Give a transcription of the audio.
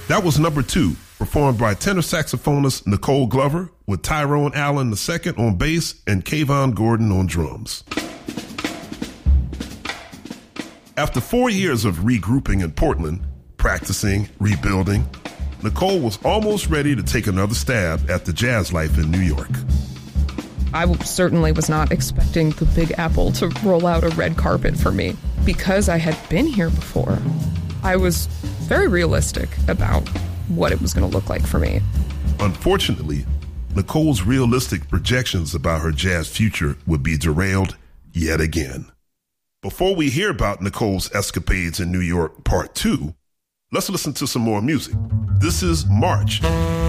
That was number 2, performed by tenor saxophonist Nicole Glover with Tyrone Allen II on bass and Kayvon Gordon on drums. After 4 years of regrouping in Portland, practicing, rebuilding, Nicole was almost ready to take another stab at the jazz life in New York. I certainly was not expecting the Big Apple to roll out a red carpet for me. Because I had been here before, I was very realistic about what it was going to look like for me. Unfortunately, Nicole's realistic projections about her jazz future would be derailed yet again. Before we hear about Nicole's escapades in New York Part 2, let's listen to some more music. This is March